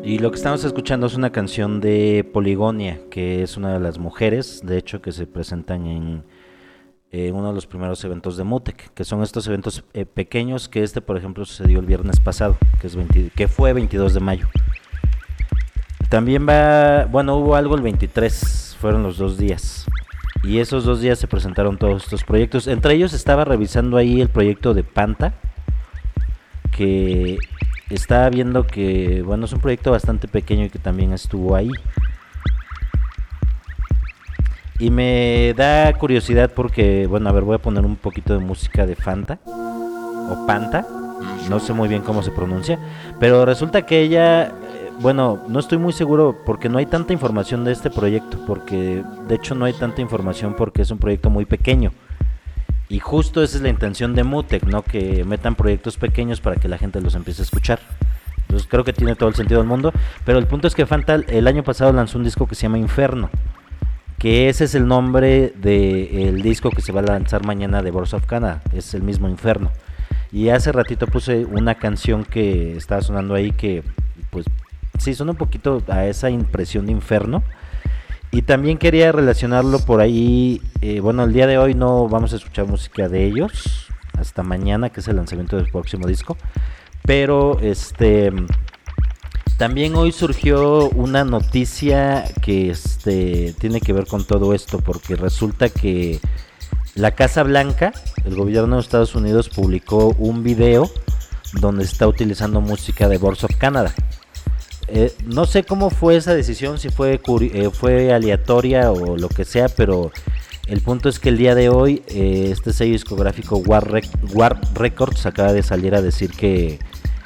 Y lo que estamos escuchando es una canción de Poligonia, que es una de las mujeres, de hecho, que se presentan en uno de los primeros eventos de Mutec, que son estos eventos pequeños, que por ejemplo, sucedió el viernes pasado, que fue 22 de mayo. También hubo algo el 23, fueron los 2 días. Y esos 2 días se presentaron todos estos proyectos. Entre ellos estaba revisando ahí el proyecto de Panta, que estaba viendo que, es un proyecto bastante pequeño y que también estuvo ahí. Y me da curiosidad porque, voy a poner un poquito de música de Fanta, o Panta, no sé muy bien cómo se pronuncia, pero resulta que ella, no estoy muy seguro porque no hay tanta información de este proyecto, porque de hecho no hay tanta información porque es un proyecto muy pequeño. Y justo esa es la intención de Mutec, ¿no? Que metan proyectos pequeños para que la gente los empiece a escuchar. Entonces creo que tiene todo el sentido del mundo. Pero el punto es que Fanta el año pasado lanzó un disco que se llama Inferno, que ese es el nombre del disco que se va a lanzar mañana de Boards of Canada. Es el mismo Inferno. Y hace ratito puse una canción que estaba sonando ahí que, pues, sí, suena un poquito a esa impresión de Inferno. Y también quería relacionarlo por ahí, el día de hoy no vamos a escuchar música de ellos, hasta mañana, que es el lanzamiento del próximo disco, pero también hoy surgió una noticia que tiene que ver con todo esto, porque resulta que la Casa Blanca, el gobierno de Estados Unidos, publicó un video donde está utilizando música de Boards of Canada. No sé cómo fue esa decisión, si fue aleatoria o lo que sea, pero el punto es que el día de hoy este sello discográfico War Records acaba de salir a decir que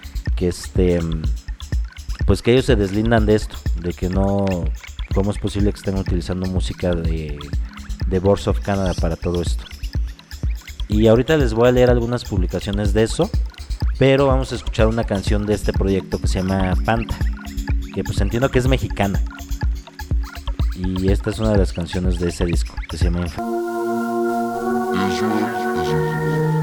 pues que ellos se deslindan de esto, de que no, cómo es posible que estén utilizando música de Boards of Canada para todo esto. Y ahorita les voy a leer algunas publicaciones de eso, pero vamos a escuchar una canción de este proyecto que se llama Panta, que pues entiendo que es mexicana, y esta es una de las canciones de ese disco que se llama Inferno.